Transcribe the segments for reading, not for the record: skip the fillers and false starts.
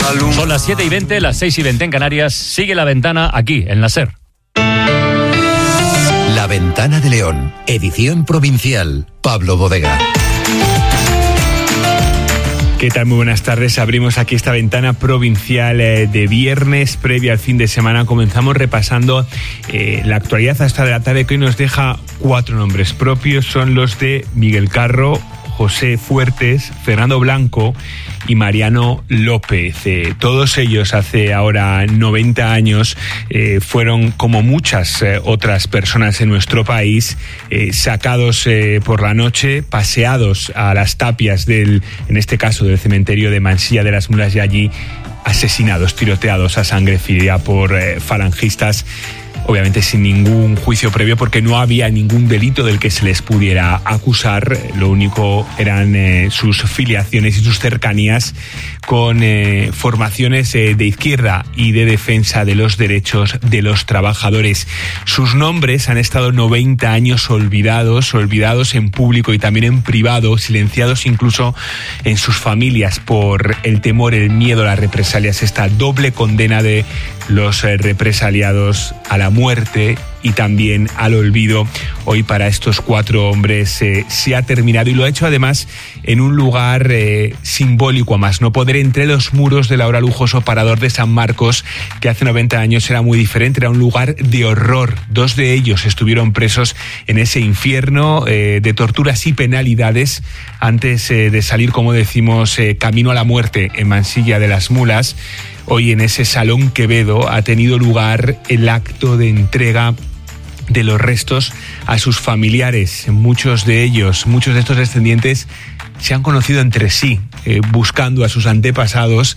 Son las 7:20, las 6:20 en Canarias. Sigue La Ventana aquí, en la SER. La Ventana de León, edición provincial, Pablo Bodega. ¿Qué tal? Muy buenas tardes. Abrimos aquí esta ventana provincial de viernes, previa al fin de semana. Comenzamos repasando la actualidad hasta de la tarde, que hoy nos deja 4 nombres propios. Son los de Miguel Carro, José Fuertes, Fernando Blanco y Mariano López. Todos ellos hace ahora 90 años fueron, como muchas otras personas en nuestro país, sacados por la noche, paseados a las tapias en este caso del cementerio de Mansilla de las Mulas, y allí asesinados, tiroteados a sangre fría por falangistas, obviamente sin ningún juicio previo, porque no había ningún delito del que se les pudiera acusar. Lo único eran sus filiaciones y sus cercanías con formaciones de izquierda y de defensa de los derechos de los trabajadores. Sus nombres han estado 90 años olvidados en público y también en privado, silenciados incluso en sus familias por el temor, el miedo a las represalias, esta doble condena de los represaliados a la muerte y también al olvido. Hoy para estos 4 hombres se ha terminado, y lo ha hecho además en un lugar simbólico, a más no poder, entre los muros del ahora lujoso Parador de San Marcos, que hace 90 años era muy diferente, era un lugar de horror. 2 de ellos estuvieron presos en ese infierno de torturas y penalidades antes de salir, como decimos, camino a la muerte en Mansilla de las Mulas. Hoy en ese Salón Quevedo ha tenido lugar el acto de entrega de los restos a sus familiares. Muchos de estos descendientes se han conocido entre sí, buscando a sus antepasados.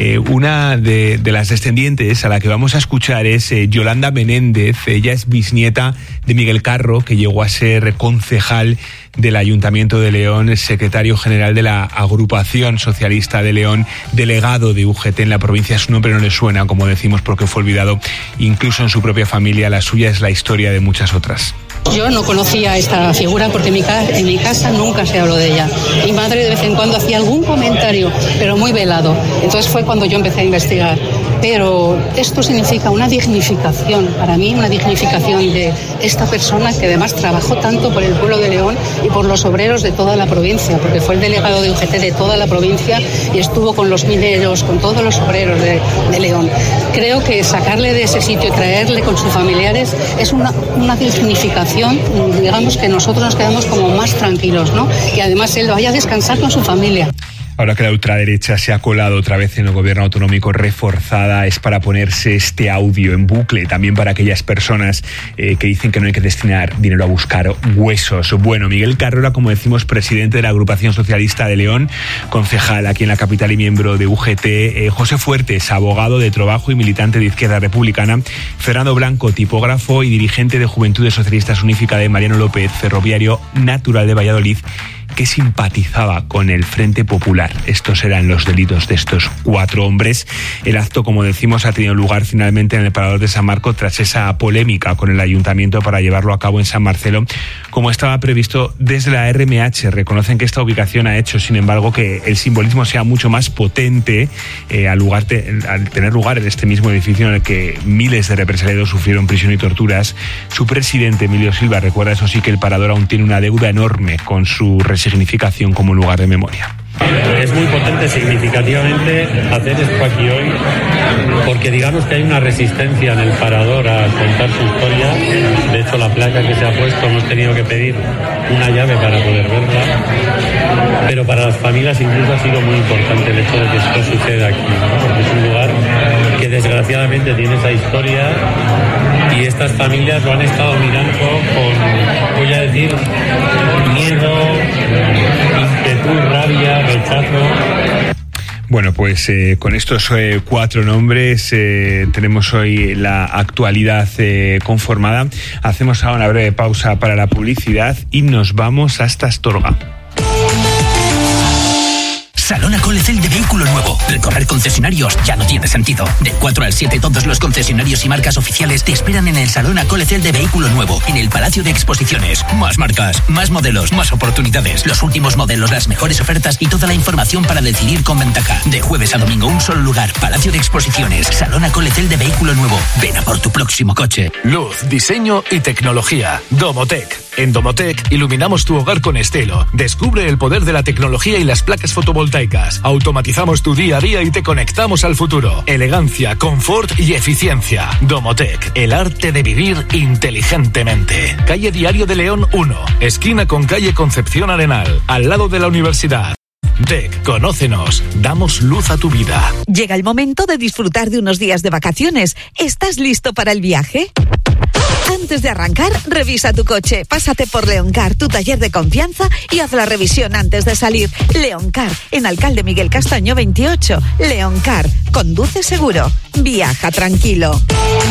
Una de las descendientes a la que vamos a escuchar es Yolanda Menéndez. Ella es bisnieta de Miguel Carro, que llegó a ser concejal del Ayuntamiento de León, secretario general de la Agrupación Socialista de León, delegado de UGT en la provincia. Su nombre no le suena, como decimos, porque fue olvidado incluso en su propia familia. La suya es la historia de muchas otras. Yo no conocía esta figura porque en mi casa nunca se habló de ella. Mi madre de vez en cuando hacía algún comentario, pero muy velado. Entonces fue cuando yo empecé a investigar. Pero esto significa una dignificación, para mí, una dignificación de esta persona que además trabajó tanto por el pueblo de León y por los obreros de toda la provincia, porque fue el delegado de UGT de toda la provincia y estuvo con los mineros, con todos los obreros de León. Creo que sacarle de ese sitio y traerle con sus familiares es una dignificación, digamos, que nosotros nos quedamos como más tranquilos, ¿no? Y además él vaya a descansar con su familia. Ahora que la ultraderecha se ha colado otra vez en el gobierno autonómico reforzada, es para ponerse este audio en bucle, también para aquellas personas que dicen que no hay que destinar dinero a buscar huesos. Bueno, Miguel Carro era, como decimos, presidente de la Agrupación Socialista de León, concejal aquí en la capital y miembro de UGT. José Fuertes, abogado de trabajo y militante de Izquierda Republicana. Fernando Blanco, tipógrafo y dirigente de Juventudes Socialistas Unificada. Mariano López, ferroviario natural de Valladolid, que simpatizaba con el Frente Popular. Estos eran los delitos de estos 4 hombres. El acto, como decimos, ha tenido lugar finalmente en el Parador de San Marcos tras esa polémica con el ayuntamiento para llevarlo a cabo en San Marcelo, como estaba previsto desde la RMH. Reconocen que esta ubicación ha hecho, sin embargo, que el simbolismo sea mucho más potente al tener lugar en este mismo edificio en el que miles de represaliados sufrieron prisión y torturas. Su presidente, Emilio Silva, recuerda, eso sí, que el Parador aún tiene una deuda enorme con su resignificación como lugar de memoria. Es muy potente significativamente hacer esto aquí hoy, porque digamos que hay una resistencia en el Parador a contar su historia. De hecho, la placa que se ha puesto, hemos tenido que pedir una llave para poder verla, pero para las familias incluso ha sido muy importante el hecho de que esto suceda aquí, ¿no? Porque es un lugar que desgraciadamente tiene esa historia y estas familias lo han estado mirando con, voy a decir, miedo, ímpetu, rabia, rechazo. Bueno, pues con estos 4 nombres tenemos hoy la actualidad conformada. Hacemos ahora una breve pausa para la publicidad y nos vamos hasta Astorga. Salona Colecel de vehículo nuevo. Recorrer concesionarios ya no tiene sentido. Del 4 al 7 todos los concesionarios y marcas oficiales te esperan en el Salona Colecel de vehículo nuevo, en el Palacio de Exposiciones. Más marcas, más modelos, más oportunidades, los últimos modelos, las mejores ofertas y toda la información para decidir con ventaja. De jueves a domingo, un solo lugar. Palacio de Exposiciones. Salona Colecel de vehículo nuevo. Ven a por tu próximo coche. Luz, diseño y tecnología. Domotech. En Domotech iluminamos tu hogar con estilo. Descubre el poder de la tecnología y las placas fotovoltaicas. Automatizamos tu día a día y te conectamos al futuro. Elegancia, confort y eficiencia. Domotech, el arte de vivir inteligentemente. Calle Diario de León 1, esquina con calle Concepción Arenal, al lado de la universidad. DEC, conócenos, damos luz a tu vida. Llega el momento de disfrutar de unos días de vacaciones. ¿Estás listo para el viaje? Antes de arrancar, revisa tu coche. Pásate por Leoncar, tu taller de confianza, y haz la revisión antes de salir. Leoncar, en Alcalde Miguel Castaño 28. Leoncar, conduce seguro, viaja tranquilo.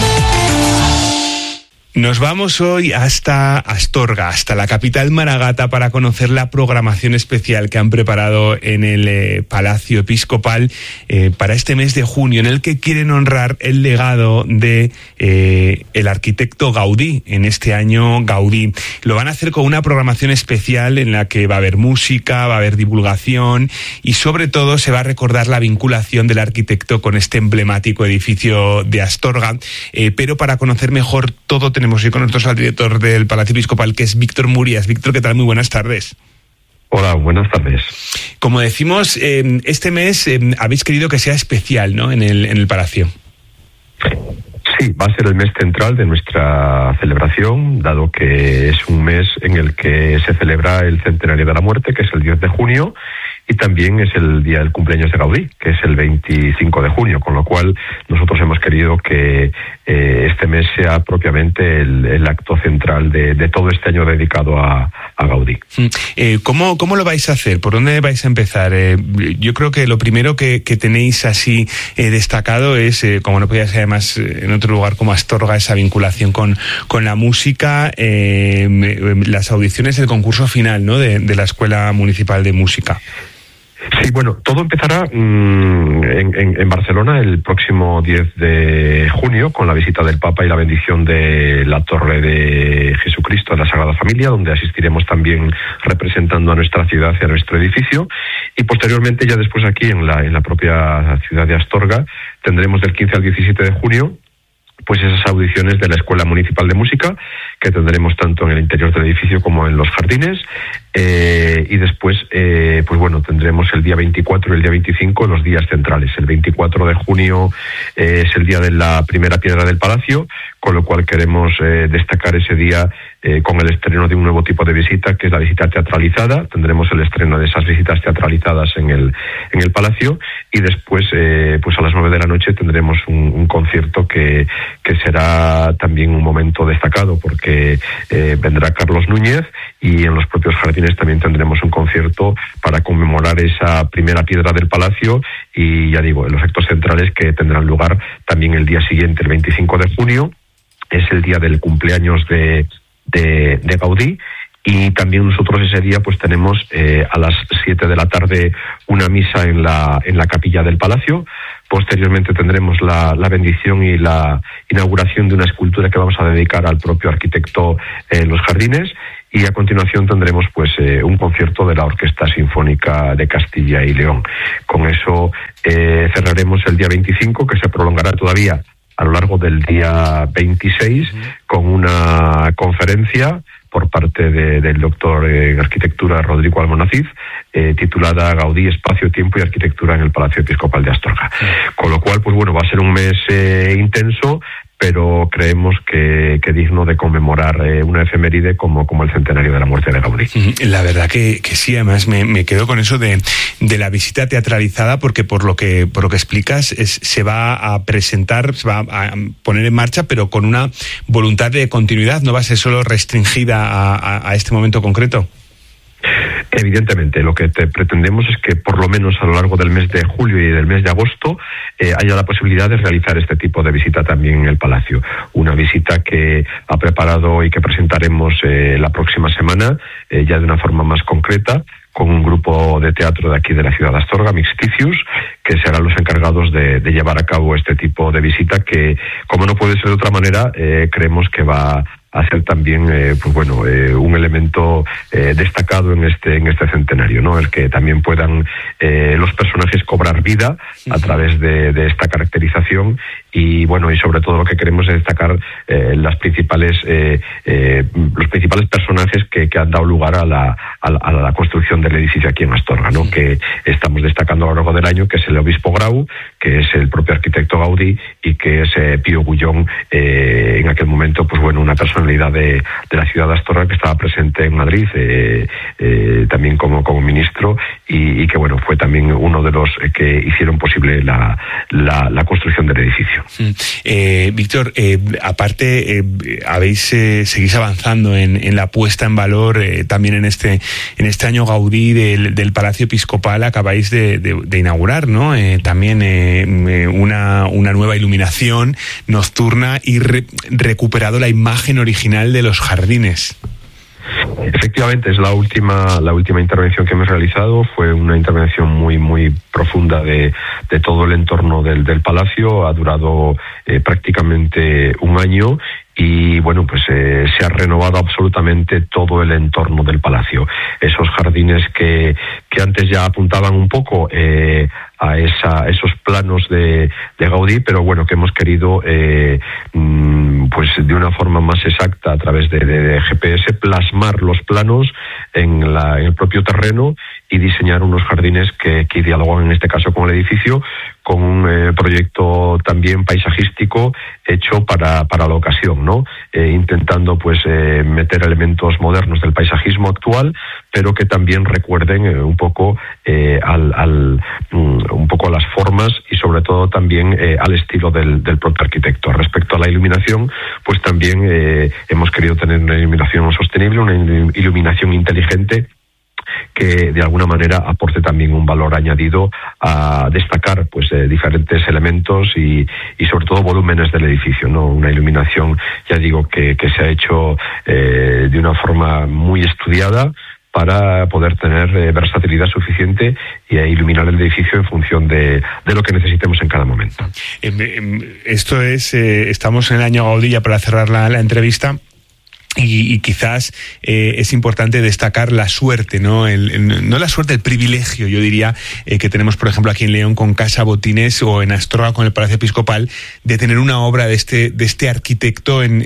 Nos vamos hoy hasta Astorga, hasta la capital maragata, para conocer la programación especial que han preparado en el Palacio Episcopal para este mes de junio, en el que quieren honrar el legado de el arquitecto Gaudí, en este año Gaudí. Lo van a hacer con una programación especial en la que va a haber música, va a haber divulgación y sobre todo se va a recordar la vinculación del arquitecto con este emblemático edificio de Astorga. Pero para conocer mejor todo tenemos hoy con nosotros al director del Palacio Episcopal, que es Víctor Murias. Víctor, ¿qué tal? Muy buenas tardes. Hola, buenas tardes. Como decimos, este mes habéis querido que sea especial, ¿no?, en el Palacio. Sí, va a ser el mes central de nuestra celebración, dado que es un mes en el que se celebra el centenario de la muerte, que es el 10 de junio, y también es el día del cumpleaños de Gaudí, que es el 25 de junio, con lo cual nosotros hemos querido que este mes sea propiamente el acto central de todo este año dedicado a Gaudí. ¿Cómo lo vais a hacer? ¿Por dónde vais a empezar? Yo creo que lo primero que tenéis así destacado es, como no podía ser además en otro lugar como Astorga, esa vinculación con la música, las audiciones, el concurso final, ¿no?, de la Escuela Municipal de Música. Sí, bueno, todo empezará en Barcelona el próximo 10 de junio con la visita del Papa y la bendición de la Torre de Jesucristo de la Sagrada Familia, donde asistiremos también representando a nuestra ciudad y a nuestro edificio, y posteriormente ya después aquí en la propia ciudad de Astorga tendremos del 15 al 17 de junio pues esas audiciones de la Escuela Municipal de Música, que tendremos tanto en el interior del edificio como en los jardines, y después pues bueno, tendremos el día 24 y el día 25 los días centrales. El 24 de junio es el día de la primera piedra del Palacio, con lo cual queremos destacar ese día con el estreno de un nuevo tipo de visita, que es la visita teatralizada. Tendremos el estreno de esas visitas teatralizadas en el Palacio, y después pues a las 9 de la noche tendremos un concierto que será también un momento destacado, porque vendrá Carlos Núñez, y en los propios jardines también tendremos un concierto para conmemorar esa primera piedra del Palacio, y ya digo, en los actos centrales que tendrán lugar también el día siguiente, el 25 de junio, es el día del cumpleaños de Gaudí. Y también nosotros ese día pues tenemos a las 7 de la tarde una misa en la capilla del Palacio. Posteriormente tendremos la bendición y la inauguración de una escultura que vamos a dedicar al propio arquitecto en los jardines, y a continuación tendremos pues un concierto de la Orquesta Sinfónica de Castilla y León. Con eso cerraremos el día 25, que se prolongará todavía a lo largo del día 26 con una conferencia por parte del doctor en arquitectura Rodrigo Almonacid, titulada Gaudí, Espacio, Tiempo y Arquitectura en el Palacio Episcopal de Astorga. Con lo cual, pues bueno, va a ser un mes intenso, pero creemos que digno de conmemorar una efeméride como el centenario de la muerte de Gaudí. La verdad que sí, además me quedo con eso de la visita teatralizada, porque por lo que explicas se va a presentar, se va a poner en marcha, pero con una voluntad de continuidad, no va a ser solo restringida a este momento concreto. Evidentemente, lo que pretendemos es que por lo menos a lo largo del mes de julio y del mes de agosto haya la posibilidad de realizar este tipo de visita también en el Palacio. Una visita que ha preparado y que presentaremos la próxima semana, ya de una forma más concreta, con un grupo de teatro de aquí de la ciudad de Astorga, Mixticius, que serán los encargados de llevar a cabo este tipo de visita que, como no puede ser de otra manera, creemos que va a ser también un elemento destacado en este centenario, ¿no? El que también puedan los personajes cobrar vida a través de esta caracterización y sobre todo lo que queremos es destacar los principales personajes que han dado lugar a la construcción del edificio aquí en Astorga, ¿no? Que estamos destacando a lo largo del año, que es el obispo Grau, que es el propio arquitecto Gaudí y que es Pío Gullón, en aquel momento una personalidad de la ciudad de Astorga que estaba presente en Madrid también como ministro y que fue también uno de los que hicieron posible la construcción del edificio. Víctor, aparte seguís avanzando en la puesta en valor también en este año Gaudí del Palacio Episcopal. Acabáis de inaugurar, ¿no? También una nueva iluminación nocturna y recuperado la imagen original de los jardines. Efectivamente, es la última intervención que hemos realizado. Fue una intervención muy muy profunda de todo el entorno del palacio. Ha durado prácticamente un año y se ha renovado absolutamente todo el entorno del palacio. Esos jardines que antes ya apuntaban un poco a esos planos de Gaudí, pero que hemos querido de una forma más exacta a través de GPS plasmar los planos en el propio terreno y diseñar unos jardines que dialogan en este caso con el edificio, con un proyecto también paisajístico hecho para la ocasión, ¿no? Intentando meter elementos modernos del paisajismo actual, pero que también recuerden un poco a las formas y sobre todo también al estilo del propio arquitecto. Respecto a la iluminación, también hemos querido tener una iluminación sostenible, una iluminación inteligente que de alguna manera aporte también un valor añadido a destacar diferentes elementos y sobre todo volúmenes del edificio, ¿no? Una iluminación, ya digo, que se ha hecho de una forma muy estudiada para poder tener versatilidad suficiente y iluminar el edificio en función de lo que necesitemos en cada momento. Esto es, estamos en el año Gaudí ya para cerrar la entrevista. Y quizás es importante destacar la suerte, ¿no? No la suerte, el privilegio, yo diría, que tenemos, por ejemplo, aquí en León con Casa Botines o en Astorga con el Palacio Episcopal, de tener una obra de este arquitecto en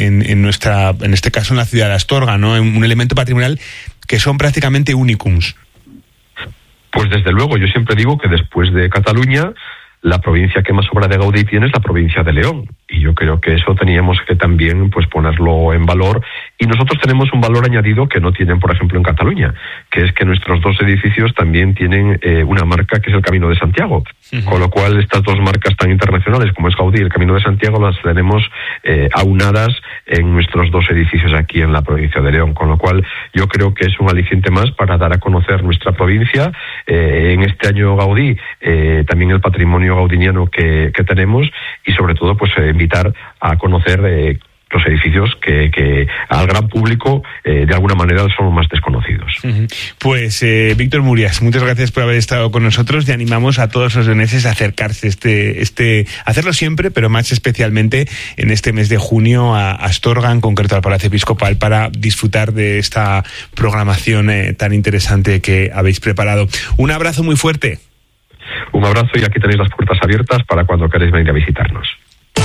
este caso en la ciudad de Astorga, ¿no? Un elemento patrimonial que son prácticamente únicums. Pues desde luego, yo siempre digo que después de Cataluña, la provincia que más obra de Gaudí tiene es la provincia de León. Y yo creo que eso teníamos que también ponerlo en valor. Y nosotros tenemos un valor añadido que no tienen, por ejemplo, en Cataluña, que es que nuestros dos edificios también tienen una marca que es el Camino de Santiago. Uh-huh. Con lo cual, estas dos marcas tan internacionales como es Gaudí y el Camino de Santiago las tenemos aunadas en nuestros dos edificios aquí en la provincia de León. Con lo cual, yo creo que es un aliciente más para dar a conocer nuestra provincia. En este año Gaudí, también el patrimonio gaudiniano que tenemos y sobre todo invitar a conocer los edificios que al gran público de alguna manera son más desconocidos. Uh-huh. Pues Víctor Murias, muchas gracias por haber estado con nosotros y animamos a todos los leoneses a acercarse hacerlo siempre, pero más especialmente en este mes de junio a Astorga, en concreto al Palacio Episcopal, para disfrutar de esta programación tan interesante que habéis preparado. Un abrazo muy fuerte. Un abrazo y aquí tenéis las puertas abiertas para cuando queráis venir a visitarnos.